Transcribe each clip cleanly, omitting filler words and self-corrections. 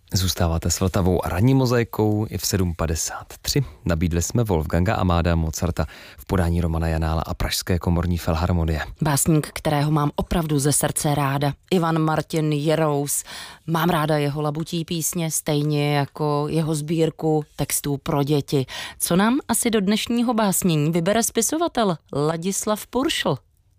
Zůstáváte s Vltavou a ranní mozaikou i v 7:53. Nabídli jsme Wolfganga Amadea Mozarta v podání Romana Janála a Pražské komorní filharmonie. Básník, kterého mám opravdu ze srdce ráda. Ivan Martin Jerous. Mám ráda jeho labutí písně, stejně jako jeho sbírku textů pro děti. Co nám asi do dnešního básnění vybere spisovatel Ladislav Puršl?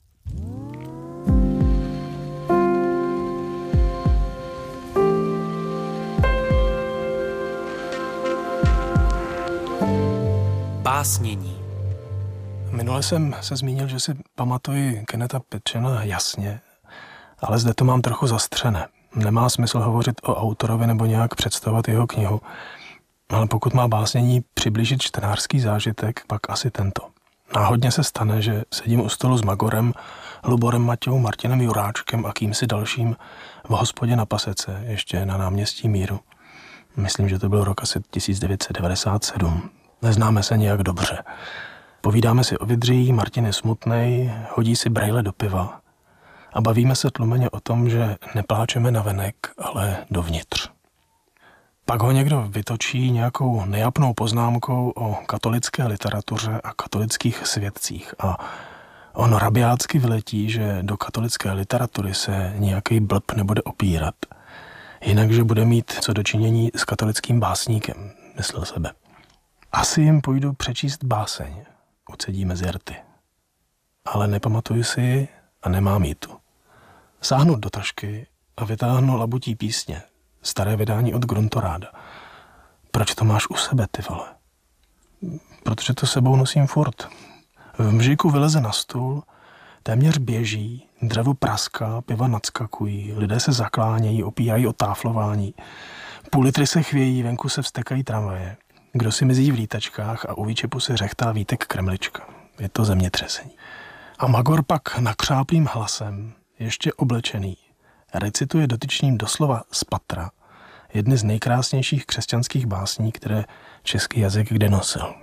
Básnění. Minule jsem se zmínil, že si pamatuji Kennetha Petschena jasně, ale zde to mám trochu zastřené. Nemá smysl hovořit o autorovi nebo nějak představovat jeho knihu, ale pokud má básnění přiblížit čtenářský zážitek, pak asi tento. Náhodně se stane, že sedím u stolu s Magorem, Luborem Maťou, Martinem Juráčkem a kýmsi dalším v hospodě na Pasece, ještě na náměstí Míru. Myslím, že to byl rok asi 1997. Neznáme se nějak dobře. Povídáme si o vydří, Martin je smutnej, hodí si brejle do piva a bavíme se tlumeně o tom, že nepláčeme navenek, ale dovnitř. Pak ho někdo vytočí nějakou nejapnou poznámkou o katolické literatuře a katolických svědcích a on rabiácky vyletí, že do katolické literatury se nějaký blb nebude opírat. Jinak, že bude mít co dočinění s katolickým básníkem, myslel sebe. Asi jim půjdu přečíst báseň, ucedí mezi rty. Ale nepamatuju si ji a nemám ji tu. Sáhnu do tašky a vytáhnu labutí písně, staré vydání od Gruntoráda. Proč to máš u sebe, ty vole? Protože to sebou nosím furt. V mžiku vyleze na stůl, téměř běží, drevo praská, piva nadskakují, lidé se zaklánějí, opírají o táflování. Půl litry se chvějí, venku se vztekají tramvaje. Kdo si mizí v lítačkách a u výčepu se řechtá Vítek Kremlička. Je to zemětřesení. A Magor pak nakřáplým hlasem, ještě oblečený, recituje dotyčným doslova z patra jedny z nejkrásnějších křesťanských básní, které český jazyk kdy nosil.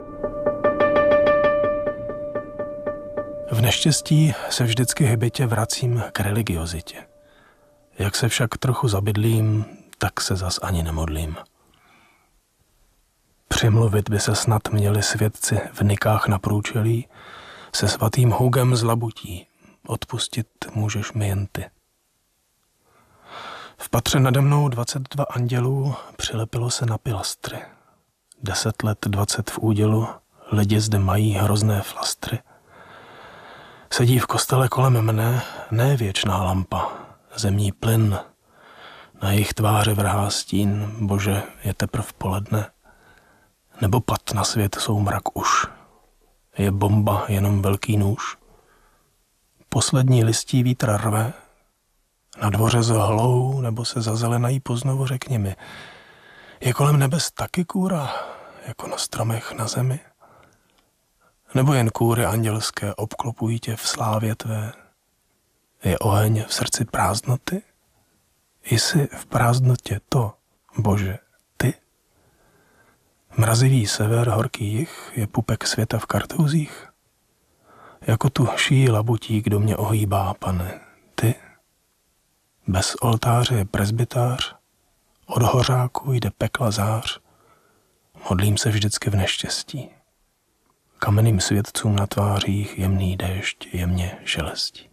V neštěstí se vždycky hybitě vracím k religiozitě. Jak se však trochu zabydlím, tak se zas ani nemodlím. Přimluvit by se snad měli svědci v nikách na průčelí se svatým Hugem z labutí. Odpustit můžeš mi jen ty. V patře nade mnou 22 andělů přilepilo se na pilastry. 10 let 20 v údělu, lidi zde mají hrozné flastry. Sedí v kostele kolem mne ne věčná lampa, zemní plyn. Na jejich tváře vrhá stín, bože, je teprv poledne. Nebo pad na svět soumrak už. Je bomba jenom velký nůž. Poslední listí vítr rve. Na dvoře zhlou nebo se zazelenají poznovu, řekni mi. Je kolem nebes taky kůra, jako na stromech na zemi? Nebo jen kůry andělské obklopují tě v slávě tvé? Je oheň v srdci prázdnoty? Jsi v prázdnotě to, bože, ty? Mrazivý sever, horký jih, je pupek světa v kartouzích? Jako tu ší labutí, kdo mě ohýbá, pane, ty? Bez oltáře je presbytář, od hořáku jde pekla zář, modlím se vždycky v neštěstí. Kamenným svědcům na tvářích jemný déšť jemně šelestí.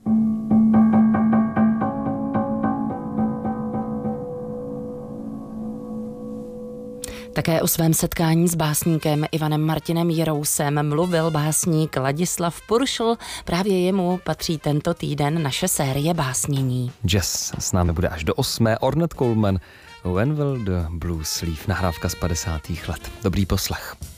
Také o svém setkání s básníkem Ivanem Martinem Jerousem mluvil básník Ladislav Puršl. Právě jemu patří tento týden naše série básnění. Jazz s námi bude až do 8. Ornette Coleman, When Will the Blues Leave, nahrávka z 50. let. Dobrý poslech.